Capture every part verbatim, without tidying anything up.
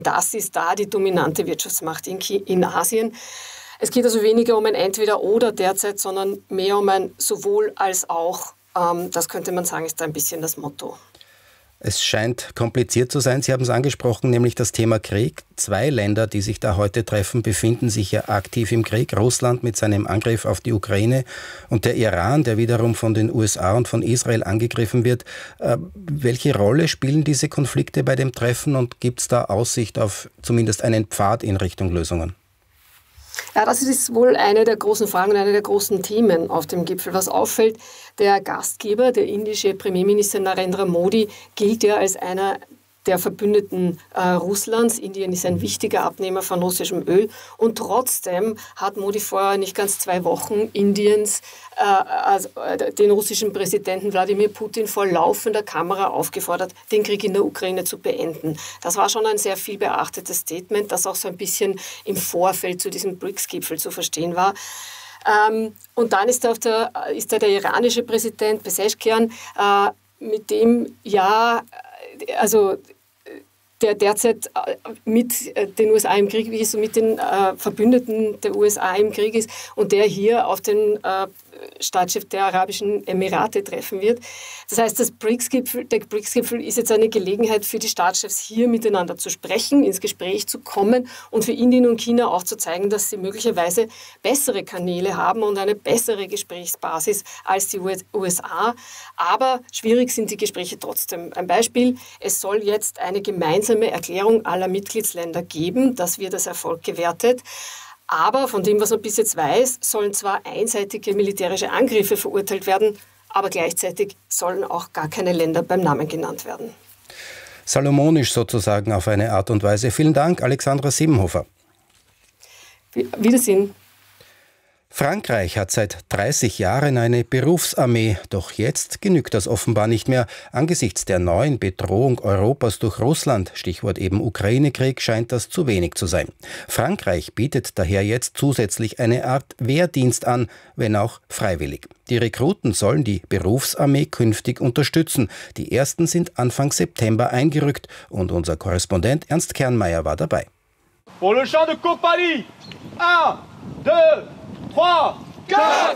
Das ist da die dominante Wirtschaftsmacht in, in Asien. Es geht also weniger um ein Entweder-Oder derzeit, sondern mehr um ein Sowohl als auch. Ähm, das könnte man sagen, ist da ein bisschen das Motto. Es scheint kompliziert zu sein. Sie haben es angesprochen, nämlich das Thema Krieg. Zwei Länder, die sich da heute treffen, befinden sich ja aktiv im Krieg. Russland mit seinem Angriff auf die Ukraine und der Iran, der wiederum von den U S A und von Israel angegriffen wird. Äh, welche Rolle spielen diese Konflikte bei dem Treffen und gibt es da Aussicht auf zumindest einen Pfad in Richtung Lösungen? Ja, das ist wohl eine der großen Fragen und eine der großen Themen auf dem Gipfel. Was auffällt, der Gastgeber, der indische Premierminister Narendra Modi, gilt ja als einer der Verbündeten äh, Russlands. Indien ist ein wichtiger Abnehmer von russischem Öl. Und trotzdem hat Modi vor nicht ganz zwei Wochen Indiens äh, also, äh, den russischen Präsidenten Wladimir Putin vor laufender Kamera aufgefordert, den Krieg in der Ukraine zu beenden. Das war schon ein sehr viel beachtetes Statement, das auch so ein bisschen im Vorfeld zu diesem B R I C S-Gipfel zu verstehen war. Ähm, und dann ist da, der, ist da der iranische Präsident Pezeshkian, äh, mit dem ja also der derzeit mit den U S A im Krieg ist und mit den äh, Verbündeten der U S A im Krieg ist und der hier auf den äh, Staatschef der Arabischen Emirate treffen wird. Das heißt, das B R I C S-Gipfel, der B R I C S-Gipfel ist jetzt eine Gelegenheit für die Staatschefs hier miteinander zu sprechen, ins Gespräch zu kommen und für Indien und China auch zu zeigen, dass sie möglicherweise bessere Kanäle haben und eine bessere Gesprächsbasis als die U S A. Aber schwierig sind die Gespräche trotzdem. Ein Beispiel, es soll jetzt eine gemeinsame Erklärung aller Mitgliedsländer geben. Das wird als Erfolg gewertet. Aber von dem, was man bis jetzt weiß, sollen zwar einseitige militärische Angriffe verurteilt werden, aber gleichzeitig sollen auch gar keine Länder beim Namen genannt werden. Salomonisch sozusagen auf eine Art und Weise. Vielen Dank, Alexandra Siebenhofer. Wiedersehen. Frankreich hat seit dreißig Jahren eine Berufsarmee, doch jetzt genügt das offenbar nicht mehr. Angesichts der neuen Bedrohung Europas durch Russland, Stichwort eben Ukraine-Krieg, scheint das zu wenig zu sein. Frankreich bietet daher jetzt zusätzlich eine Art Wehrdienst an, wenn auch freiwillig. Die Rekruten sollen die Berufsarmee künftig unterstützen. Die ersten sind Anfang September eingerückt und unser Korrespondent Ernst Kernmeier war dabei. Pour le champ de compagnie. Un, deux, trois, quatre.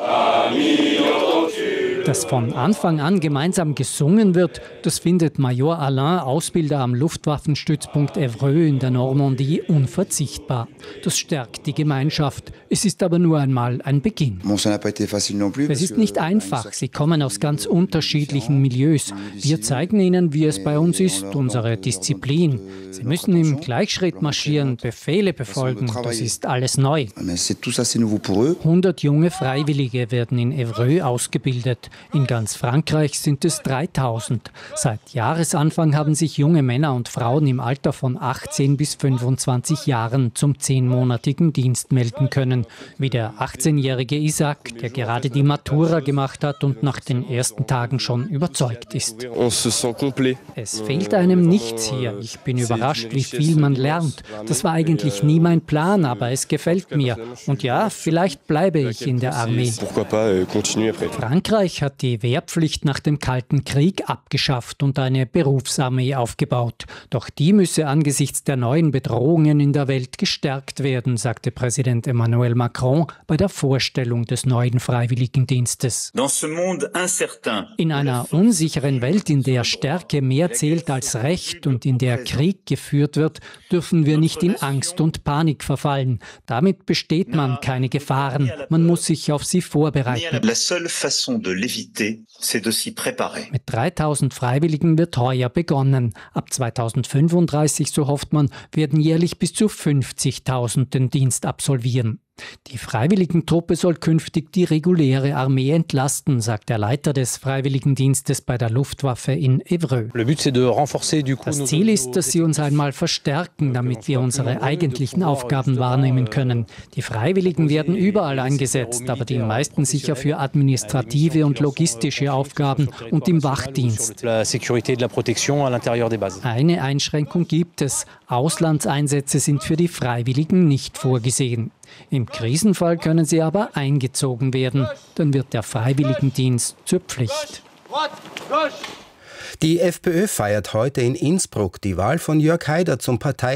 Dass von Anfang an gemeinsam gesungen wird, das findet Major Alain, Ausbilder am Luftwaffenstützpunkt Évreux in der Normandie, unverzichtbar. Das stärkt die Gemeinschaft. Es ist aber nur einmal ein Beginn. Es ist nicht einfach. Sie kommen aus ganz unterschiedlichen Milieus. Wir zeigen ihnen, wie es bei uns ist, unsere Disziplin. Sie müssen im Gleichschritt marschieren, Befehle befolgen. Das ist alles neu. hundert junge Freiwillige werden in Évreux ausgebildet. In ganz Frankreich sind es dreitausend. Seit Jahresanfang haben sich junge Männer und Frauen im Alter von achtzehn bis fünfundzwanzig Jahren zum zehnmonatigen Dienst melden können. Wie der achtzehnjährige Isaac, der gerade die Matura gemacht hat und nach den ersten Tagen schon überzeugt ist. Es fehlt einem nichts hier. Ich bin überrascht, wie viel man lernt. Das war eigentlich nie mein Plan, aber es gefällt mir. Und ja, vielleicht bleibe ich in der Armee. Frankreich hat die Wehrpflicht nach dem Kalten Krieg abgeschafft und eine Berufsarmee aufgebaut. Doch die müsse angesichts der neuen Bedrohungen in der Welt gestärkt werden, sagte Präsident Emmanuel Macron bei der Vorstellung des neuen Freiwilligendienstes. In einer unsicheren Welt, in der Stärke mehr zählt als Recht und in der Krieg geführt wird, dürfen wir nicht in Angst und Panik verfallen. Damit besteht man keine Gefahren. Man muss sich auf sie vorbereiten. Mit dreitausend Freiwilligen wird heuer begonnen. Ab zweitausendfünfunddreißig, so hofft man, werden jährlich bis zu fünfzigtausend den Dienst absolvieren. Die Freiwilligentruppe soll künftig die reguläre Armee entlasten, sagt der Leiter des Freiwilligendienstes bei der Luftwaffe in Évreux. Das Ziel ist, dass sie uns einmal verstärken, damit wir unsere eigentlichen Aufgaben wahrnehmen können. Die Freiwilligen werden überall eingesetzt, aber die meisten sicher für administrative und logistische Aufgaben und im Wachdienst. Eine Einschränkung gibt es. Auslandseinsätze sind für die Freiwilligen nicht vorgesehen. Im Krisenfall können sie aber eingezogen werden. Dann wird der Freiwilligendienst zur Pflicht. Die FPÖ feiert heute in Innsbruck die Wahl von Jörg Haider zum Partei